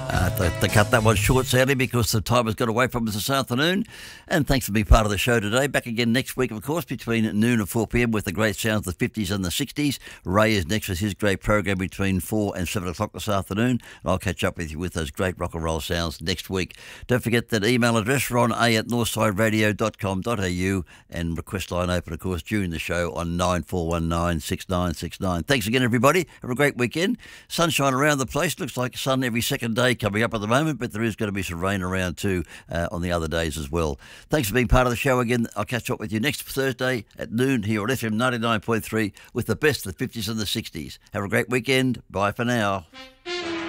To cut that one short, sadly, because the time has got away from us this afternoon. And thanks for being part of the show today. Back again next week, of course, between noon and 4 p.m. with the great sounds of the 50s and the 60s. Ray is next with his great program between 4 and 7 o'clock this afternoon. And I'll catch up with you with those great rock and roll sounds next week. Don't forget that email address, ron@northsideradio.com.au, and request line open, of course, during the show on 94196969. Thanks again, everybody. Have a great weekend. Sunshine around the place. Looks like sun every second day coming up at the moment, but there is going to be some rain around too on the other days as well. Thanks for being part of the show again. I'll catch up with you next Thursday at noon here on FM 99.3 with the best of the 50s and the 60s. Have a great weekend. Bye for now.